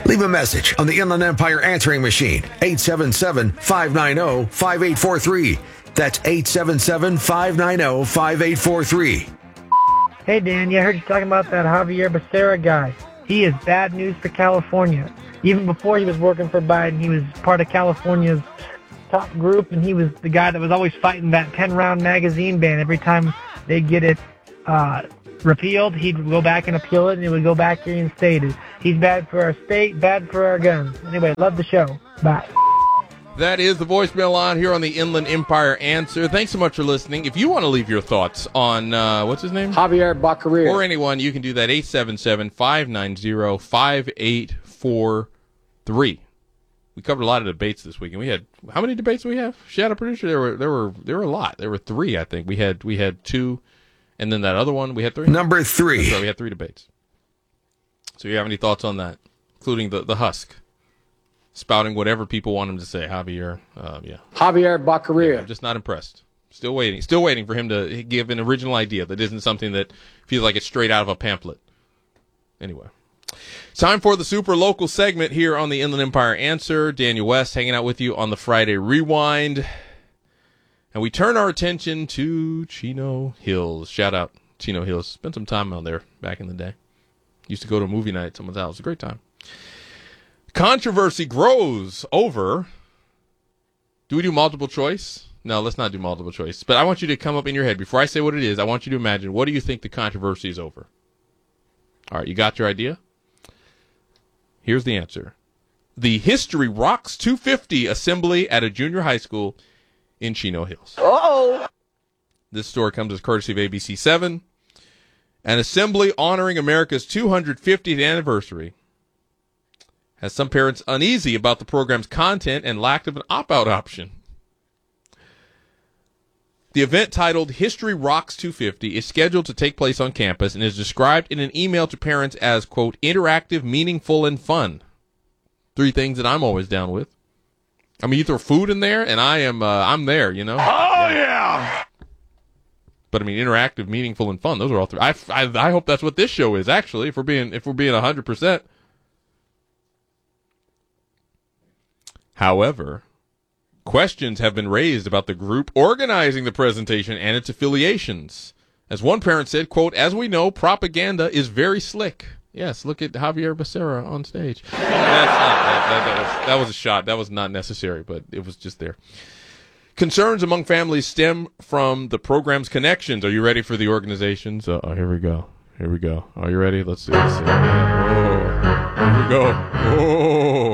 Leave a message on the Inland Empire answering machine, 877-590-5843. That's 877-590-5843. Hey, Dan, I heard you talking about that Javier Becerra guy. He is bad news for California. Even before he was working for Biden, he was part of California's top group, and he was the guy that was always fighting that 10-round magazine ban. Every time they'd get it repealed, he'd go back and appeal it, and it would go back reinstated. He's bad for our state, bad for our guns. Anyway, love the show. Bye. That is the voicemail line here on the Inland Empire Answer. Thanks so much for listening. If you want to leave your thoughts on, what's his name? Javier Becerra. Or anyone, you can do that, 877-590-5843. We covered a lot of debates this week, and we had, how many debates do we have? Shadow Producer, there were a lot. There were 3, I think. We had 2, and then that other one, we had 3? Number 3. So we had 3 debates. So you have any thoughts on that, including the husk? Spouting whatever people want him to say. Javier, Javier Becerra. Yeah, I'm just not impressed. Still waiting for him to give an original idea that isn't something that feels like it's straight out of a pamphlet. Anyway. It's time for the super local segment here on the Inland Empire Answer. Daniel West hanging out with you on the Friday Rewind. And we turn our attention to Chino Hills. Shout out Chino Hills. Spent some time out there back in the day. Used to go to a movie night at someone's house. It was a great time. Controversy grows over, do we do multiple choice? No, let's not do multiple choice. But I want you to come up in your head. Before I say what it is, I want you to imagine, what do you think the controversy is over? All right, you got your idea? Here's the answer. The History Rocks 250 assembly at a junior high school in Chino Hills. Uh-oh. This story comes as courtesy of ABC 7. An assembly honoring America's 250th anniversary has some parents uneasy about the program's content and lack of an opt-out option. The event, titled History Rocks 250, is scheduled to take place on campus and is described in an email to parents as, quote, interactive, meaningful, and fun. 3 things that I'm always down with. I mean, you throw food in there, and I'm there, you know? Oh, yeah! But I mean, interactive, meaningful, and fun. Those are all 3. I hope that's what this show is, actually, if we're being 100%. However, questions have been raised about the group organizing the presentation and its affiliations. As one parent said, quote, as we know, propaganda is very slick. Yes, look at Javier Becerra on stage. That was a shot. That was not necessary, but it was just there. Concerns among families stem from the program's connections. Are you ready for the organizations? Here we go. Are you ready? Let's see. Oh, here we go. Oh.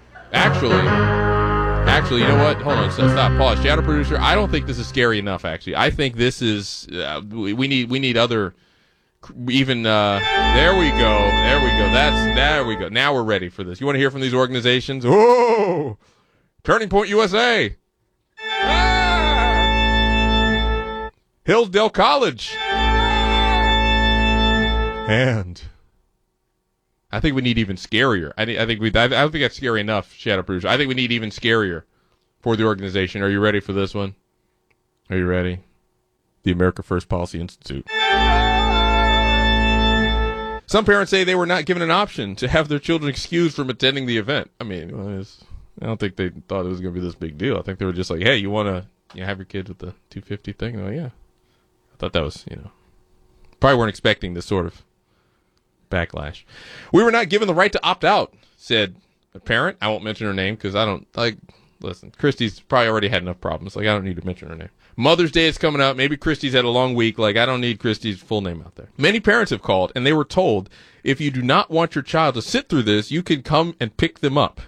Actually, you know what? Hold on. Stop. Pause. Shadow Producer, I don't think this is scary enough, actually. I think this is, we need other, even, there we go. There we go. Now we're ready for this. You want to hear from these organizations? Oh! Turning Point USA. Ah! Hillsdale College. And I think we need even scarier. I don't think that's scary enough, Shadow Producer. I think we need even scarier for the organization. Are you ready for this one? Are you ready? The America First Policy Institute. Some parents say they were not given an option to have their children excused from attending the event. I mean, I don't think they thought it was going to be this big deal. I think they were just like, hey, you want to have your kids with the 250 thing? Oh, yeah. I thought that was, probably weren't expecting this sort of backlash. We were not given the right to opt out, said a parent. I won't mention her name because I don't listen, Christy's probably already had enough problems. I don't need to mention her name. Mother's Day is coming up. Maybe Christy's had a long week. I don't need Christy's full name out there. Many parents have called and they were told, if you do not want your child to sit through this, you can come and pick them up.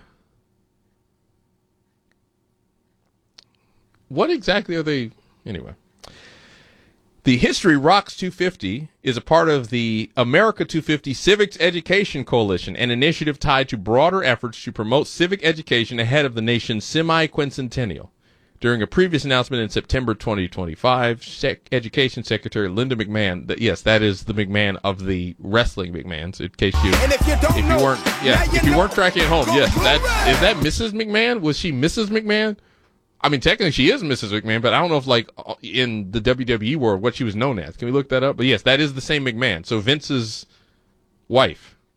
What exactly are they? Anyway. The History Rocks 250 is a part of the America 250 Civics Education Coalition, an initiative tied to broader efforts to promote civic education ahead of the nation's semi-quincentennial. During a previous announcement in September 2025, Education Secretary Linda McMahon, yes, that is the McMahon of the wrestling McMahons, in case you weren't tracking at home, yes, is that Mrs. McMahon? Was she Mrs. McMahon? I mean, technically she is Mrs. McMahon, but I don't know if, in the WWE world, what she was known as. Can we look that up? But yes, that is the same McMahon. So Vince's wife.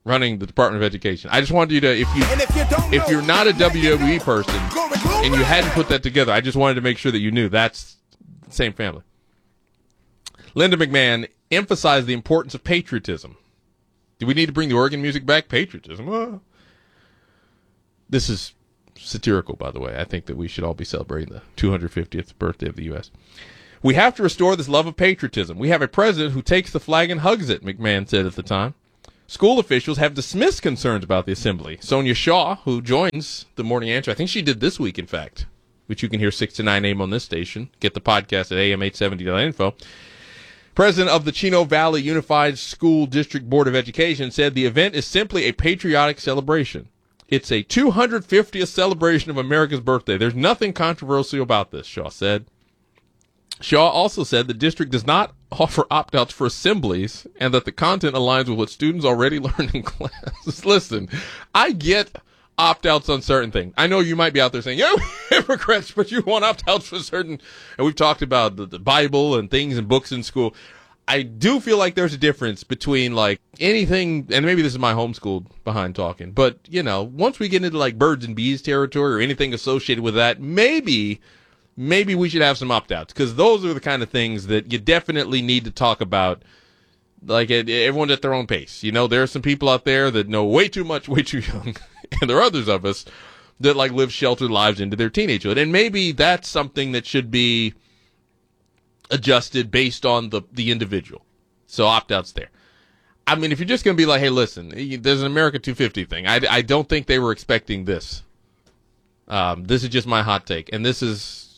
running the Department of Education. I just wanted you to, if you're not a WWE person and you hadn't put that together, I just wanted to make sure that you knew that's the same family. Linda McMahon emphasized the importance of patriotism. Do we need to bring the organ music back? Patriotism. This is satirical, by the way. I think that we should all be celebrating the 250th birthday of the U.S. We have to restore this love of patriotism. We have a president who takes the flag and hugs it, McMahon said at the time. School officials have dismissed concerns about the assembly. Sonia Shaw, who joins the Morning Answer, I think she did this week, in fact, which you can hear 6 to 9 a.m. on this station. Get the podcast at am870.info. President of the Chino Valley Unified School District Board of Education said the event is simply a patriotic celebration. It's a 250th celebration of America's birthday. There's nothing controversial about this, Shaw said. Shaw also said the district does not offer opt-outs for assemblies and that the content aligns with what students already learn in classes. Listen, I get opt-outs on certain things. I know you might be out there saying, yeah, hypocrites, but you want opt-outs for certain, and we've talked about the Bible and things and books in school. I do feel like there's a difference between like anything, and maybe this is my homeschooled behind talking, but you know, once we get into like birds and bees territory or anything associated with that, maybe we should have some opt-outs, because those are the kind of things that you definitely need to talk about. Like, everyone's at their own pace. You know, there are some people out there that know way too much, way too young. And there are others of us that, like, live sheltered lives into their teenagehood. And maybe that's something that should be adjusted based on the individual. So opt-outs there. I mean, if you're just going to be like, hey, listen, there's an America 250 thing. I don't think they were expecting this. This is just my hot take. And this is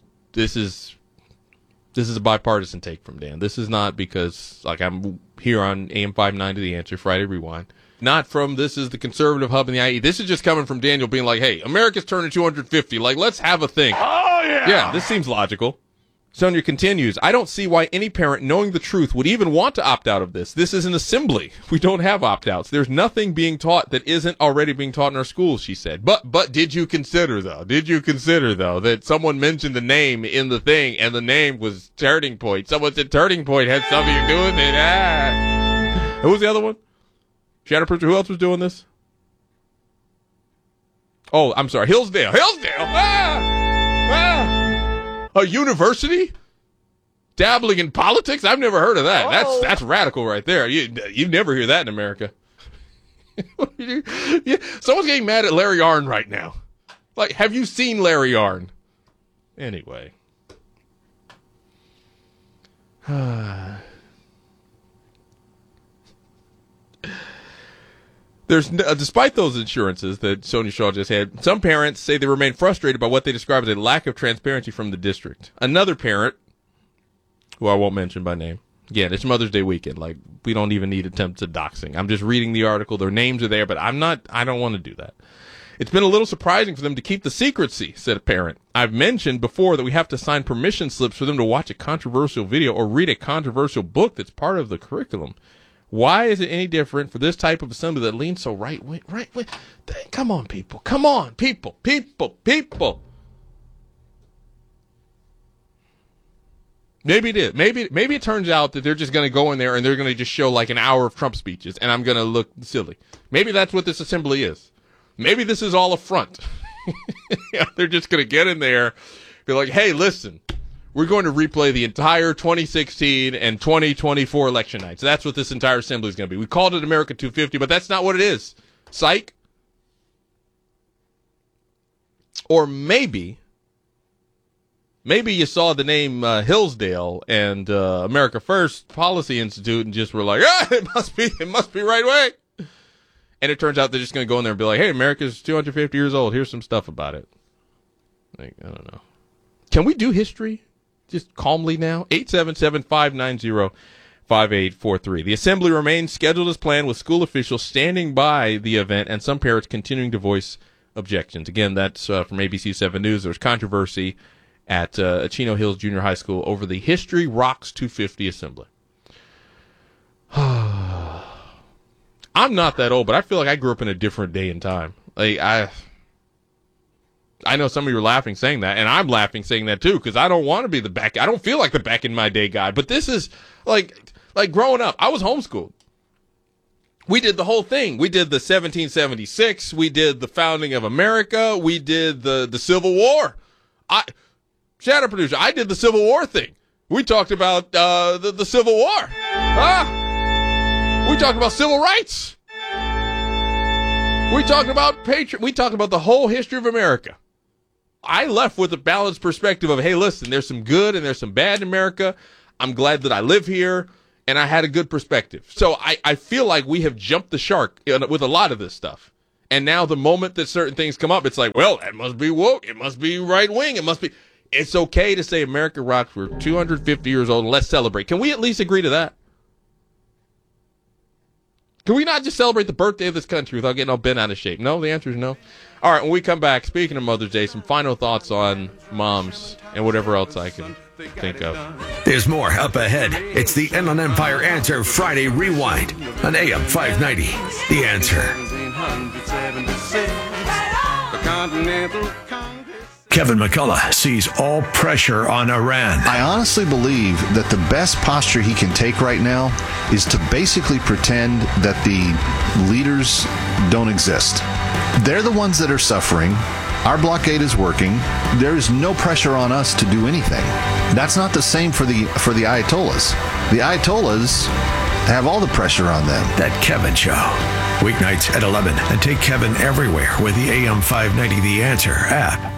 a bipartisan take from Dan. This is not because, like, I'm here on AM 590 The Answer, Friday Rewind. Not from this is the conservative hub in the IE. This is just coming from Daniel being like, hey, America's turning 250. Like, let's have a thing. Oh, yeah. Yeah, this seems logical. Sonia continues, I don't see why any parent knowing the truth would even want to opt out of this. This is an assembly. We don't have opt-outs. There's nothing being taught that isn't already being taught in our schools, she said. But did you consider, though, that someone mentioned the name in the thing and the name was Turning Point? Someone said Turning Point had something to do with it. Who was the other one? Shatterproof, who else was doing this? Oh, I'm sorry, Hillsdale. A university dabbling in politics? I've never heard of that. Oh. That's radical right there. You never hear that in America. Someone's getting mad at Larry Arnn right now. Like, have you seen Larry Arnn? Anyway. Despite those assurances that Sonia Shaw just had, some parents say they remain frustrated by what they describe as a lack of transparency from the district. Another parent, who I won't mention by name, again, it's Mother's Day weekend. Like, we don't even need attempts at doxing. I'm just reading the article. Their names are there, but I don't want to do that. It's been a little surprising for them to keep the secrecy, said a parent. I've mentioned before that we have to sign permission slips for them to watch a controversial video or read a controversial book that's part of the curriculum. Why is it any different for this type of assembly that leans so right wing? Come on, people. Maybe it is. Maybe it turns out that they're just going to go in there and they're going to just show like an hour of Trump speeches and I'm going to look silly. Maybe that's what this assembly is. Maybe this is all a front. They're just going to get in there, be like, hey, listen. We're going to replay the entire 2016 and 2024 election nights. That's what this entire assembly is going to be. We called it America 250, but that's not what it is. Psych. Or maybe you saw the name Hillsdale and America First Policy Institute and just were like, it must be right way. And it turns out they're just going to go in there and be like, hey, America's 250 years old. Here's some stuff about it. Like, I don't know. Can we do history? Just calmly now. 877-590-5843. The assembly remains scheduled as planned with school officials standing by the event and some parents continuing to voice objections. Again, that's from ABC 7 News. There was controversy at Chino Hills Junior High School over the History Rocks 250 assembly. I'm not that old, but I feel like I grew up in a different day and time. Like, I know some of you are laughing saying that, and I'm laughing saying that too, because I don't want to be I don't feel like the back in my day guy, but this is like growing up. I was homeschooled. We did the whole thing. We did the 1776. We did the founding of America. We did the Civil War. Shadow Producer, I did the Civil War thing. We talked about the Civil War. We talked about civil rights. We talked about we talked about the whole history of America. I left with a balanced perspective of, hey, listen, there's some good and there's some bad in America. I'm glad that I live here, and I had a good perspective. So I feel like we have jumped the shark with a lot of this stuff. And now the moment that certain things come up, it's like, well, that must be woke. It must be right wing. It must be. It's okay to say America rocks. We're 250 years old, and let's celebrate. Can we at least agree to that? Can we not just celebrate the birthday of this country without getting all bent out of shape? No, the answer is no. All right, when we come back, speaking of Mother's Day, some final thoughts on moms and whatever else I can think of. There's more up ahead. It's the Inland Empire Answer Friday Rewind on AM 590. The Answer. Kevin McCullough sees all pressure on Iran. I honestly believe that the best posture he can take right now is to basically pretend that the leaders don't exist. They're the ones that are suffering. Our blockade is working. There is no pressure on us to do anything. That's not the same for the Ayatollahs. The Ayatollahs have all the pressure on them. That Kevin Show. Weeknights at 11. And take Kevin everywhere with the AM 590 The Answer app.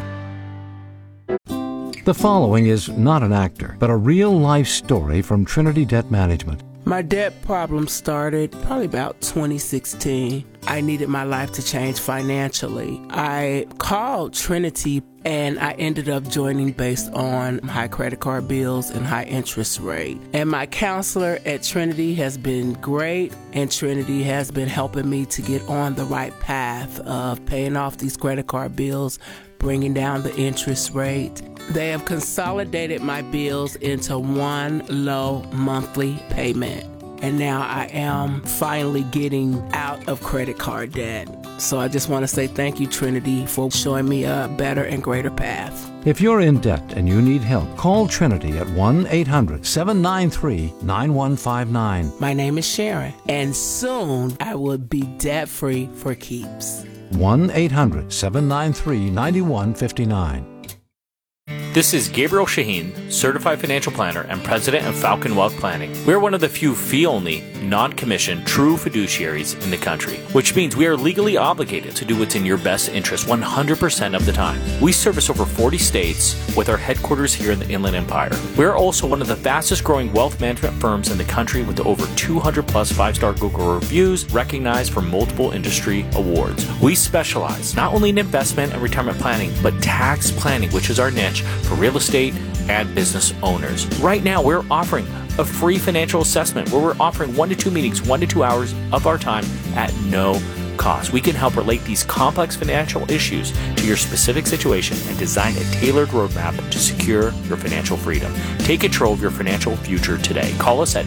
The following is not an actor, but a real-life story from Trinity Debt Management. My debt problem started probably about 2016. I needed my life to change financially. I called Trinity and I ended up joining based on high credit card bills and high interest rate. And my counselor at Trinity has been great, and Trinity has been helping me to get on the right path of paying off these credit card bills, bringing down the interest rate. They have consolidated my bills into one low monthly payment. And now I am finally getting out of credit card debt. So I just want to say thank you, Trinity, for showing me a better and greater path. If you're in debt and you need help, call Trinity at 1-800-793-9159. My name is Sharon, and soon I will be debt-free for keeps. 1-800-793-9159. This is Gabriel Shaheen, Certified Financial Planner and President of Falcon Wealth Planning. We're one of the few fee-only, non-commissioned, true fiduciaries in the country, which means we are legally obligated to do what's in your best interest 100% of the time. We service over 40 states with our headquarters here in the Inland Empire. We're also one of the fastest growing wealth management firms in the country with over 200 plus 5-star Google reviews recognized for multiple industry awards. We specialize not only in investment and retirement planning, but tax planning, which is our niche for real estate and business owners. Right now, we're offering a free financial assessment where we're offering 1 to 2 meetings, 1 to 2 hours of our time at no cost. We can help relate these complex financial issues to your specific situation and design a tailored roadmap to secure your financial freedom. Take control of your financial future today. Call us at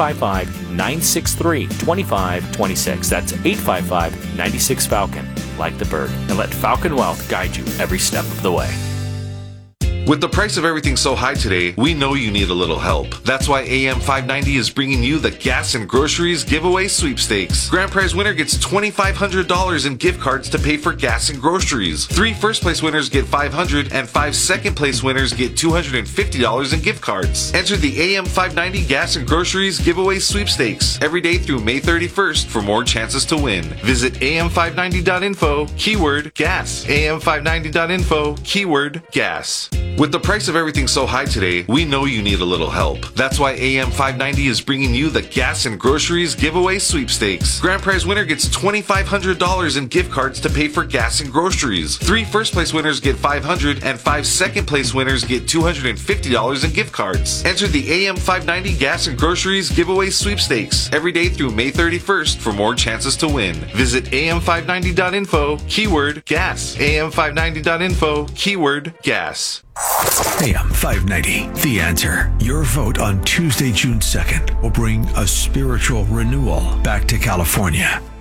855-963-2526. That's 855-96-FALCON, like the bird, and let Falcon Wealth guide you every step of the way. With the price of everything so high today, we know you need a little help. That's why AM 590 is bringing you the Gas and Groceries Giveaway Sweepstakes. Grand prize winner gets $2,500 in gift cards to pay for gas and groceries. 3 first-place winners get $500, and 5 second-place winners get $250 in gift cards. Enter the AM 590 Gas and Groceries Giveaway Sweepstakes every day through May 31st for more chances to win. Visit am590.info, keyword gas. am590.info, keyword gas. With the price of everything so high today, we know you need a little help. That's why AM 590 is bringing you the Gas and Groceries Giveaway Sweepstakes. Grand prize winner gets $2,500 in gift cards to pay for gas and groceries. 3 first-place winners get $500, and 5 second-place winners get $250 in gift cards. Enter the AM 590 Gas and Groceries Giveaway Sweepstakes every day through May 31st for more chances to win. Visit am590.info, keyword gas. am590.info, keyword gas. AM 590, The Answer. Your vote on Tuesday, June 2nd will bring a spiritual renewal back to California.